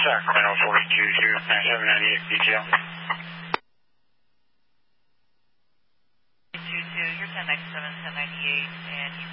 Sacramento 422, 9798 detail. 22, you're 1097, 1098, and you